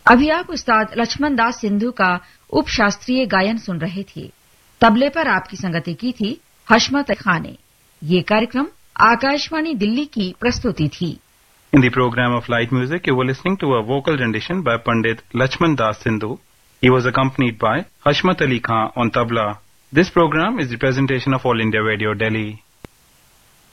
अभी आप उस्ताद लक्ष्मण दास सिंधु का उपशास्त्रीय गायन सुन रहे थे। तबले पर आपकी संगति की थी हशमत खान ने। ये कार्यक्रम आकाशवाणी दिल्ली की प्रस्तुति थी। In the program of light music, you were listening to a vocal rendition by Pandit Lakshman Das Sindhu. He was accompanied by Hashmat Ali Khan on tabla. This program is the presentation of All India Radio, Delhi.